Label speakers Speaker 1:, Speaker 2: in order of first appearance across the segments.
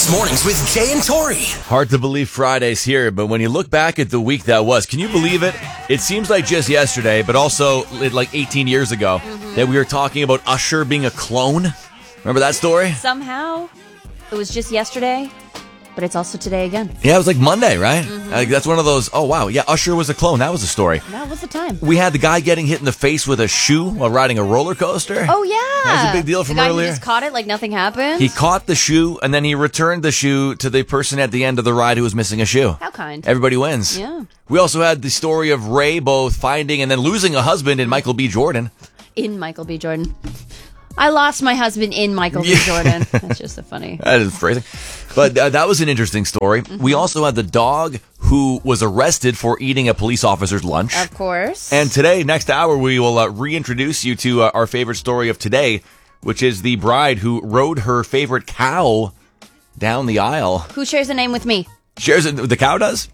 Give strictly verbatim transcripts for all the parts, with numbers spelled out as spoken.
Speaker 1: Mix Mornings with Jay and Tori.
Speaker 2: Hard to believe Friday's here, but when you look back at the week that was, can you believe it? It seems like just yesterday, but also like eighteen years ago, mm-hmm. that we were talking about Usher being a clone. Remember that story?
Speaker 3: Somehow, it was just yesterday, but it's also today again.
Speaker 2: Yeah, it was like Monday, right?
Speaker 3: Mm-hmm.
Speaker 2: Like, that's one of those, oh wow, yeah, Usher was a clone. That was the story.
Speaker 3: That was the time.
Speaker 2: We had the guy getting hit in the face with a shoe while riding a roller coaster.
Speaker 3: Oh, yeah.
Speaker 2: That was a big deal from
Speaker 3: the guy
Speaker 2: earlier.
Speaker 3: Who just caught it like nothing happened.
Speaker 2: He caught the shoe, and then he returned the shoe to the person at the end of the ride who was missing a shoe.
Speaker 3: How kind.
Speaker 2: Everybody wins.
Speaker 3: Yeah.
Speaker 2: We also had the story of Ray both finding and then losing a husband in Michael B. Jordan.
Speaker 3: In Michael B. Jordan. I lost my husband in Michael B. Jordan. That's just a funny.
Speaker 2: That is phrasing. But uh, that was an interesting story. Mm-hmm. We also had the dog who was arrested for eating a police officer's lunch.
Speaker 3: Of course.
Speaker 2: And today, next hour, we will uh, reintroduce you to uh, our favorite story of today, which is the bride who rode her favorite cow down the aisle.
Speaker 3: Who shares a name with me?
Speaker 2: Shares it, the cow does?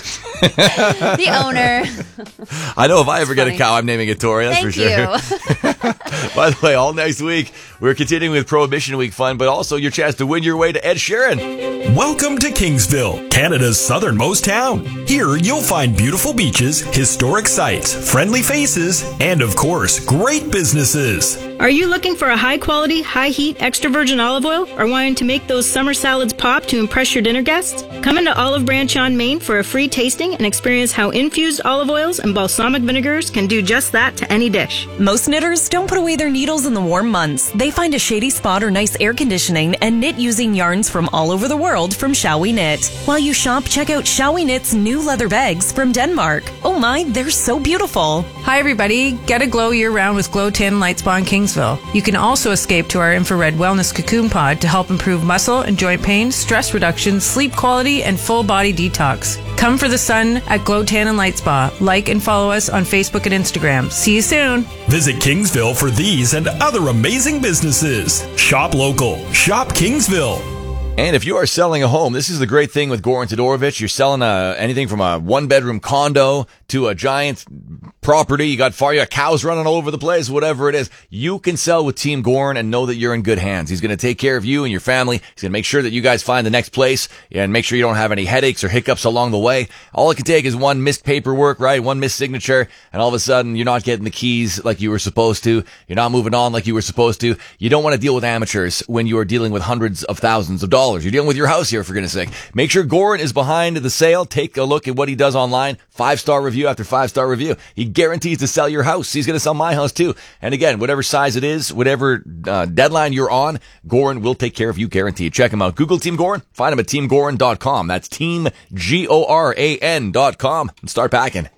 Speaker 3: The owner.
Speaker 2: I know if I ever
Speaker 3: That's
Speaker 2: get
Speaker 3: funny.
Speaker 2: a cow, I'm naming it Tori, that's
Speaker 3: Thank
Speaker 2: for sure.
Speaker 3: you.
Speaker 2: By the way, all next week, we're continuing with Prohibition Week fun, but also your chance to win your way to Ed Sheeran.
Speaker 1: Welcome to Kingsville, Canada's southernmost town. Here you'll find beautiful beaches, historic sites, friendly faces, and of course, great businesses.
Speaker 4: Are you looking for a high-quality, high-heat, extra virgin olive oil or wanting to make those summer salads pop to impress your dinner guests? Come into Olive Branch on Main for a free tasting and experience how infused olive oils and balsamic vinegars can do just that to any dish.
Speaker 5: Most knitters don't put away their needles in the warm months. They find a shady spot or nice air conditioning and knit using yarns from all over the world from Shall We Knit. While you shop, check out Shall We Knit's new leather bags from Denmark. Oh my, they're so beautiful.
Speaker 6: Hi everybody, get a glow year-round with Glow Tan Light Spa in Kingsville. You can also escape to our infrared wellness cocoon pod to help improve muscle and joint pain, stress reduction, sleep quality, and full body detox. Come for the sun at Glow Tan and Light Spa. Like and follow us on Facebook and Instagram. See you soon.
Speaker 1: Visit Kingsville for these and other amazing businesses. Shop local. Shop Kingsville.
Speaker 2: And if you are selling a home, this is the great thing with Goran Todorovic. You're selling a, anything from a one-bedroom condo to a giant property. You got far, you got cows running all over the place, whatever it is. You can sell with Team Goran and know that you're in good hands. He's going to take care of you and your family. He's going to make sure that you guys find the next place and make sure you don't have any headaches or hiccups along the way. All it can take is one missed paperwork, right? One missed signature, and all of a sudden you're not getting the keys like you were supposed to. You're not moving on like you were supposed to. You don't want to deal with amateurs when you are dealing with hundreds of thousands of dollars. You're dealing with your house here, for goodness sake. Make sure Goran is behind the sale. Take a look at what he does online. Five-star review after five-star review. He guarantees to sell your house. He's going to sell my house too. And again, whatever size it is, whatever uh, deadline you're on, Goran will take care of you, guaranteed. Check him out. Google Team Goran. Find him at team goran dot com. That's team G O R A N dot com. And start packing.